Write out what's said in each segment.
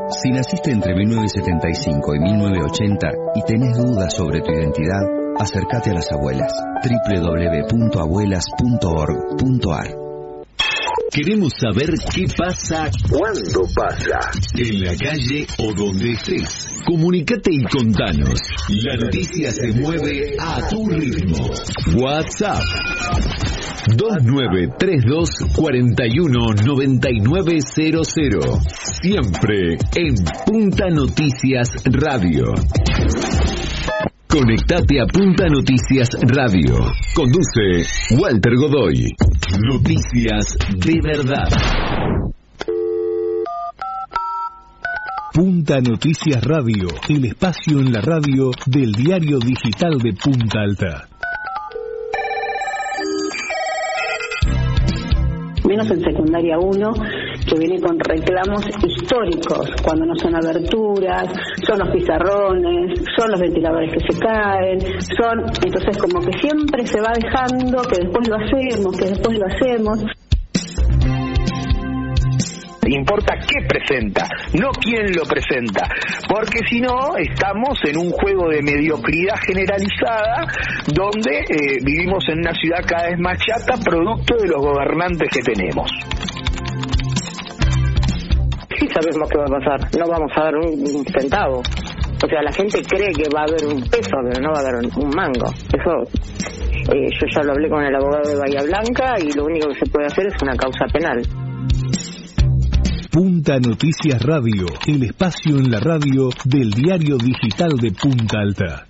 Si naciste entre 1975 y 1980 y tenés dudas sobre tu identidad, acércate a las abuelas. www.abuelas.org.ar. Queremos saber qué pasa, cuándo pasa, en la calle o donde estés. Comunicate y contanos. La noticia se mueve a tu ritmo. WhatsApp 2932-419900. Siempre en Punta Noticias Radio. Conectate a Punta Noticias Radio. Conduce Walter Godoy. Noticias de verdad. Punta Noticias Radio, el espacio en la radio del diario digital de Punta Alta. Menos en secundaria 1, que viene con reclamos históricos, cuando no son aberturas, son los pizarrones, son los ventiladores que se caen, entonces como que siempre se va dejando que después lo hacemos. Importa qué presenta, no quién lo presenta, porque si no estamos en un juego de mediocridad generalizada donde vivimos en una ciudad cada vez más chata, producto de los gobernantes que tenemos. Sí sabemos qué va a pasar, no vamos a dar un centavo. O sea, la gente cree que va a haber un peso, pero no va a haber un mango. Eso yo ya lo hablé con el abogado de Bahía Blanca y lo único que se puede hacer es una causa penal. Punta Noticias Radio, el espacio en la radio del diario digital de Punta Alta.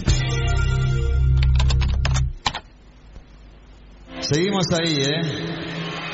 Seguimos ahí,